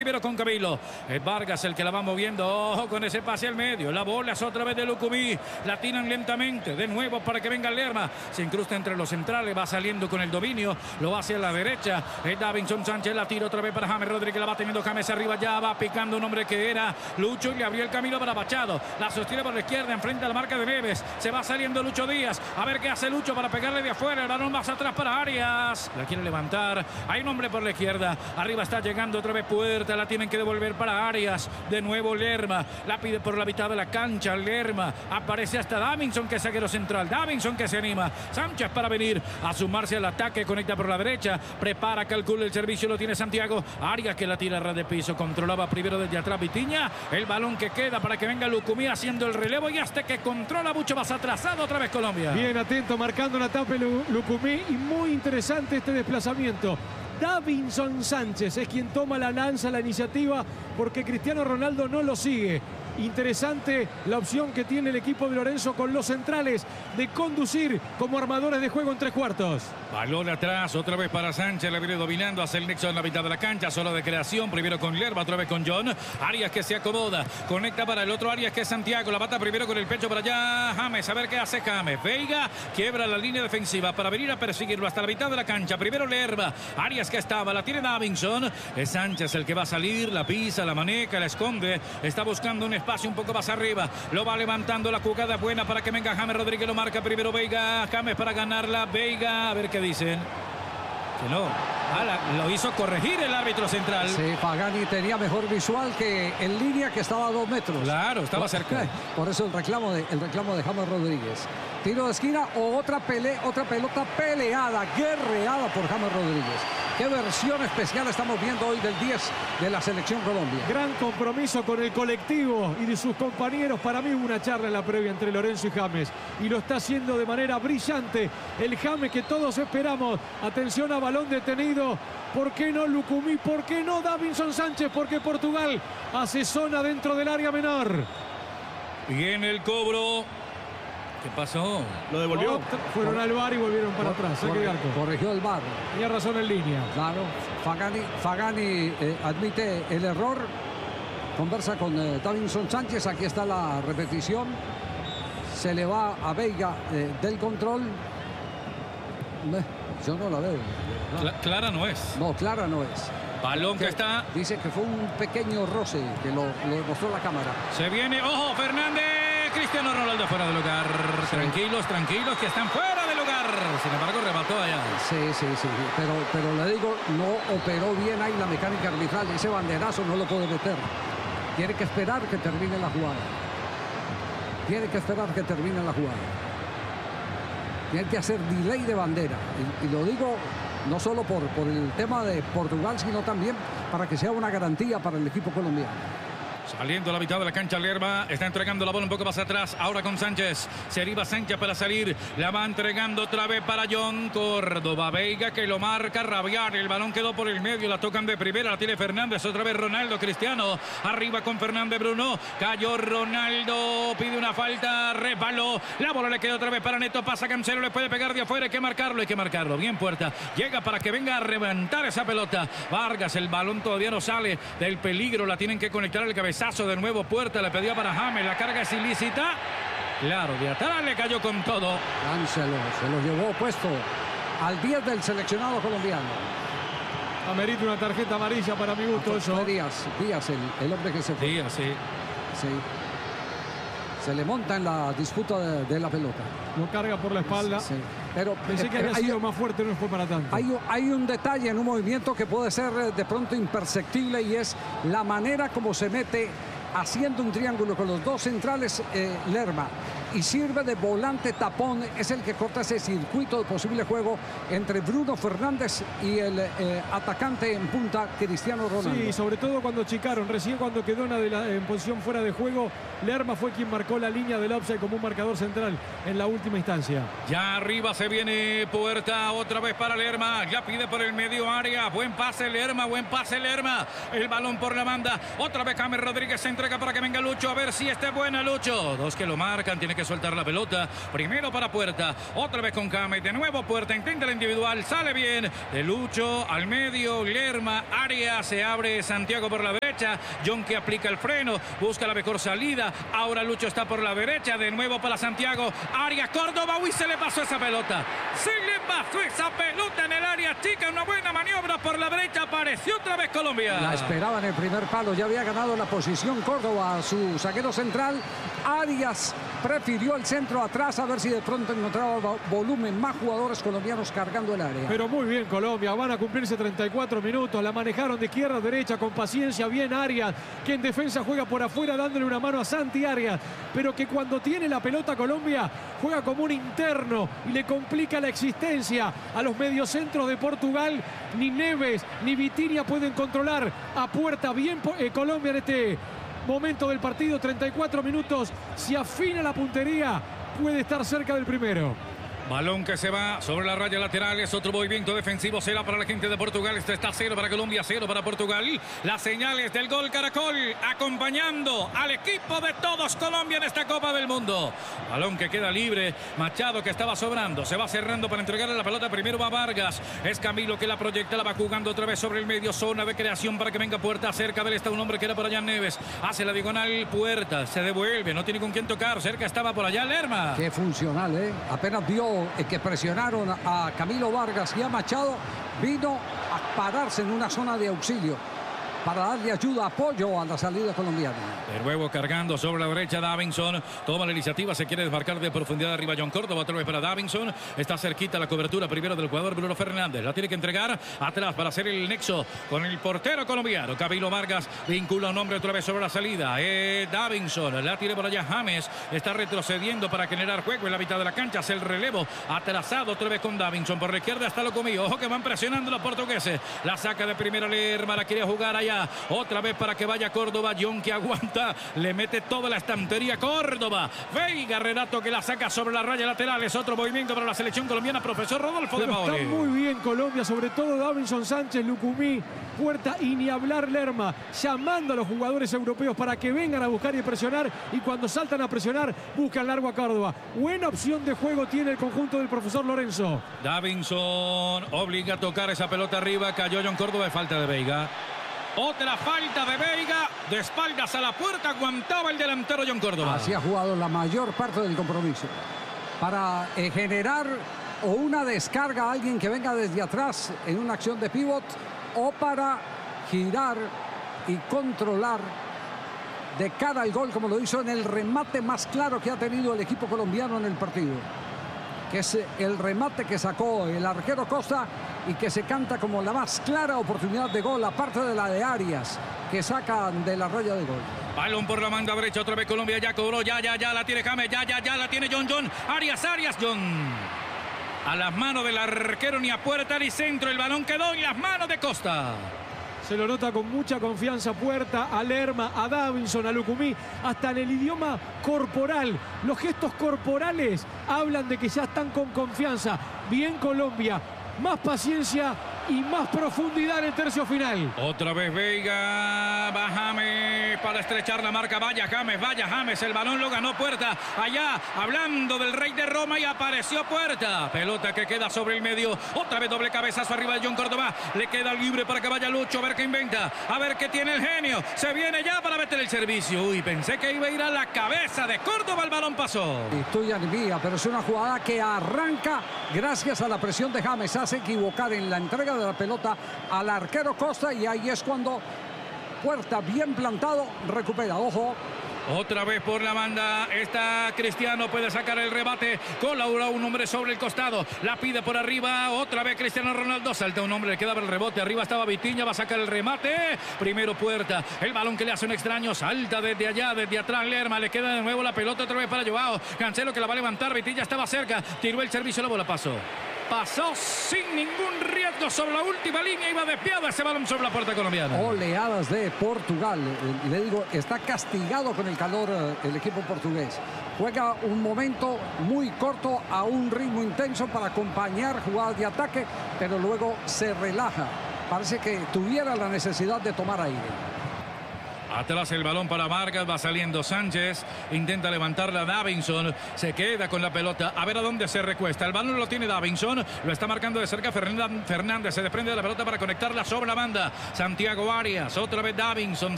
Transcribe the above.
primero con Camilo. Es Vargas el que la va moviendo. Ojo con ese pase al medio. La bola es otra vez de Lucumí. La tiran lentamente. De nuevo para que venga Lerma. Se incrusta entre los centrales. Va saliendo con el dominio. Lo va hacia la derecha. Es Davinson Sánchez. La tira otra vez para James Rodríguez. La va teniendo James arriba. Ya va picando un hombre que era Lucho y le abrió el camino para Machado. La sostiene por la izquierda. Enfrente a la marca de Neves. Se va saliendo Lucho Díaz. A ver qué hace Lucho para pegarle de afuera. El balón más atrás para Arias. La quiere levantar. Hay un hombre por la izquierda. Arriba está llegando otra vez Puerta. La tienen que devolver para Arias. De nuevo Lerma. La pide por la mitad de la cancha. Lerma. Aparece hasta Davinson, que es zaguero central. Davinson que se anima. Sánchez para venir a sumarse al ataque. Conecta por la derecha. Prepara, calcula el servicio. Lo tiene Santiago. Arias que la tira a ras de piso. Controlaba primero desde atrás Vitiña. El balón que queda para que venga Lucumí haciendo el relevo. Y hasta que controla mucho más atrasado otra vez Colombia. Bien atento, marcando la tapa Lucumí. Y muy interesante este desplazamiento. Davinson Sánchez es quien toma la lanza, la iniciativa, porque Cristiano Ronaldo no lo sigue. Interesante la opción que tiene el equipo de Lorenzo con los centrales de conducir como armadores de juego en 3/4. Balón atrás, otra vez para Sánchez, le viene dominando hacia el nexo en la mitad de la cancha, solo de creación, primero con Lerma, otra vez con John. Arias que se acomoda, conecta para el otro Arias que es Santiago, la bata primero con el pecho para allá, James, a ver qué hace James. Veiga quiebra la línea defensiva para venir a perseguirlo hasta la mitad de la cancha, primero Lerma, Arias que estaba, la tiene Davinson, es Sánchez el que va a salir, la pisa, la maneja, la esconde, está buscando un espacio un poco más arriba, lo va levantando, la jugada buena para que venga James Rodríguez, lo marca primero Veiga, James para ganarla, Veiga, a ver qué dicen. Que no, lo hizo corregir el árbitro central. Sí, Pagani tenía mejor visual que en línea, que estaba a 2 metros. Claro, estaba cerca. Por eso el reclamo de James Rodríguez. Tiro de esquina o otra pelota peleada, guerreada por James Rodríguez. Qué versión especial estamos viendo hoy del 10 de la selección Colombia. Gran compromiso con el colectivo y de sus compañeros. Para mí hubo una charla en la previa entre Lorenzo y James. Y lo está haciendo de manera brillante el James que todos esperamos. Atención a balón detenido. ¿Por qué no Lucumí? ¿Por qué no Davinson Sánchez? Porque Portugal hace zona dentro del área menor. Viene el cobro. ¿Qué pasó? Lo devolvió. Fueron al VAR y volvieron para atrás. Corrigió el VAR. Tenía razón en línea. Claro. Fagani admite el error. Conversa con Davinson Sánchez. Aquí está la repetición. Se le va a Veiga del control. Yo no la veo. No. Clara no es. No, clara no es. Balón que está. Dice que fue un pequeño roce que lo mostró la cámara. Se viene. ¡Ojo! Fernández. Cristiano Ronaldo fuera de lugar. Sí. Tranquilos, que están fuera de lugar. Sin embargo, remató allá. Sí. Pero le digo, no operó bien ahí la mecánica arbitral. Ese banderazo no lo puede meter. Tiene que esperar que termine la jugada. Tiene que hacer delay de bandera. Y lo digo no solo por el tema de Portugal, sino también para que sea una garantía para el equipo colombiano. Saliendo a la mitad de la cancha, Lerma está entregando la bola un poco más atrás. Ahora con Sánchez. Se arriba Sánchez para salir. La va entregando otra vez para John Córdoba. Veiga que lo marca, rabiar. El balón quedó por el medio. La tocan de primera. La tiene Fernández. Otra vez Ronaldo. Cristiano. Arriba con Fernández Bruno. Cayó Ronaldo. Pide una falta. Resbaló. La bola le queda otra vez para Neto. Pasa Cancelo. Le puede pegar de afuera. Hay que marcarlo. Bien Puerta. Llega para que venga a reventar esa pelota. Vargas. El balón todavía no sale del peligro. La tienen que conectar al cabezazo. De nuevo Puerta, le pedía para James, la carga es ilícita. Claro, de atrás le cayó con todo. Cancelo se lo llevó puesto al 10 del seleccionado colombiano. Amerita una tarjeta amarilla para mi gusto eso. Díaz, el hombre que se fue. Díaz, sí. Se le monta en la disputa de la pelota. Lo carga por la espalda. Sí. Pero pensé que había sido más fuerte, no fue para tanto. Hay un detalle en un movimiento que puede ser de pronto imperceptible, y es la manera como se mete haciendo un triángulo con los dos centrales, Lerma, y sirve de volante tapón. Es el que corta ese circuito de posible juego entre Bruno Fernández y el atacante en punta, Cristiano Ronaldo. Sí, sobre todo cuando chicaron. Recién cuando quedó en posición fuera de juego, Lerma fue quien marcó la línea del offside como un marcador central en la última instancia. Ya arriba se viene Puerta, otra vez para Lerma. Ya pide por el medio área. Buen pase Lerma. El balón por la banda. Otra vez James Rodríguez se entrega para que venga Lucho. A ver si esté buena Lucho. Dos que lo marcan. Tiene que que soltar la pelota. Primero para Puerta. Otra vez con James. De nuevo Puerta. Intenta la individual. Sale bien. De Lucho al medio. Lerma. Arias. Se abre Santiago por la derecha. John que aplica el freno. Busca la mejor salida. Ahora Lucho está por la derecha. De nuevo para Santiago. Arias. Córdoba. Uy, se le pasó esa pelota. Se le pasó esa pelota en el área chica. Una buena maniobra por la derecha. Apareció otra vez Colombia. La esperaba en el primer palo. Ya había ganado la posición Córdoba a su zaguero central. Arias prefirió el centro atrás a ver si de pronto encontraba volumen, más jugadores colombianos cargando el área. Pero muy bien Colombia, van a cumplirse 34 minutos, la manejaron de izquierda a derecha con paciencia, bien Arias, que en defensa juega por afuera dándole una mano a Santi Arias, pero que cuando tiene la pelota Colombia juega como un interno y le complica la existencia a los mediocentros de Portugal. Ni Neves ni Vitinha pueden controlar a Puerta. Bien Colombia en este momento del partido, 34 minutos, si afina la puntería puede estar cerca del primero. Balón que se va sobre la raya lateral. Es otro movimiento defensivo. Será para la gente de Portugal. Este está 0 para Colombia, 0 para Portugal. Las señales del gol Caracol acompañando al equipo de todos Colombia en esta Copa del Mundo. Balón que queda libre. Machado que estaba sobrando. Se va cerrando para entregarle la pelota. Primero va Vargas. Es Camilo que la proyecta. La va jugando otra vez sobre el medio. Zona de creación para que venga Puerta. Cerca de él está un hombre que era por allá Neves. Hace la diagonal Puerta. Se devuelve. No tiene con quién tocar. Cerca estaba por allá Lerma. Qué funcional, ¿eh? Apenas vio que presionaron a Camilo Vargas y a Machado, vino a pararse en una zona de auxilio para darle ayuda, apoyo a la salida colombiana. De nuevo cargando sobre la derecha Davinson. Toma la iniciativa, se quiere desmarcar de profundidad arriba John Córdoba. Otra vez para Davinson. Está cerquita la cobertura primero del jugador Bruno Fernández. La tiene que entregar atrás para hacer el nexo con el portero colombiano. Camilo Vargas vincula un hombre otra vez sobre la salida. Davinson. La tiene por allá James. Está retrocediendo para generar juego en la mitad de la cancha. Hace el relevo. Atrasado otra vez con Davinson. Por la izquierda está Locomí. Ojo que van presionando los portugueses. La saca de primera Lerma. La quiere jugar allá. Otra vez para que vaya Córdoba. John que aguanta. Le mete toda la estantería Córdoba. Veiga Renato que la saca sobre la raya lateral. Es otro movimiento para la selección colombiana. Profesor Rodolfo de Paoli. Está muy bien Colombia, sobre todo Davinson Sánchez, Lucumí, Puerta y ni hablar Lerma, llamando a los jugadores europeos para que vengan a buscar y presionar, y cuando saltan a presionar buscan largo a Córdoba. Buena opción de juego tiene el conjunto del profesor Lorenzo. Davinson obliga a tocar esa pelota arriba. Cayó John Córdoba de falta de Veiga. Otra falta de Veiga, de espaldas a la puerta, aguantaba el delantero John Córdoba. Así ha jugado la mayor parte del compromiso. Para generar o una descarga a alguien que venga desde atrás en una acción de pívot, o para girar y controlar de cara al gol, como lo hizo en el remate más claro que ha tenido el equipo colombiano en el partido, que es el remate que sacó el arquero Costa y que se canta como la más clara oportunidad de gol, aparte de la de Arias, que sacan de la raya de gol. Balón por la banda derecha, otra vez Colombia, ya cobró, ya la tiene James, ya la tiene John, Arias, John. A las manos del arquero, ni a puerta ni centro, el balón quedó en las manos de Costa. Se lo nota con mucha confianza Puerta, a Lerma, a Davinson, a Lucumí, hasta en el idioma corporal. Los gestos corporales hablan de que ya están con confianza. Bien Colombia, más paciencia y más profundidad en el tercio final. Otra vez Veiga, va James para estrechar la marca. Vaya James, el balón lo ganó Puerta. Allá, hablando del rey de Roma, y apareció Puerta. Pelota que queda sobre el medio. Otra vez doble cabezazo arriba de John Córdoba. Le queda libre para que vaya Lucho, a ver qué inventa. A ver qué tiene el genio. Se viene ya para meter el servicio. Uy, pensé que iba a ir a la cabeza de Córdoba. El balón pasó. Y tuya ni mía, pero es una jugada que arranca gracias a la presión de James. Hace equivocar en la entrega de la pelota al arquero Costa, y ahí es cuando Puerta, bien plantado, recupera. Ojo. Otra vez por la banda está Cristiano, puede sacar el rebate. Colaura un hombre sobre el costado, la pide por arriba. Otra vez Cristiano Ronaldo, salta un hombre, le queda el rebote. Arriba estaba Vitinha, va a sacar el remate. Primero Puerta, el balón que le hace un extraño, salta desde allá, desde atrás Lerma. Le queda de nuevo la pelota otra vez para Joao Cancelo, que la va a levantar. Vitinha estaba cerca, tiró el servicio, la bola pasó. Pasó sin ningún riesgo sobre la última línea. Iba desviado ese balón sobre la puerta colombiana. Oleadas de Portugal. Le digo, está castigado con el calor el equipo portugués. Juega un momento muy corto a un ritmo intenso para acompañar jugadas de ataque, pero luego se relaja. Parece que tuviera la necesidad de tomar aire. Atrás el balón para Vargas, va saliendo Sánchez, intenta levantarla Davinson, se queda con la pelota, a ver a dónde se recuesta. El balón lo tiene Davinson, lo está marcando de cerca Fernández, se desprende de la pelota para conectarla sobre la banda. Santiago Arias, otra vez Davinson,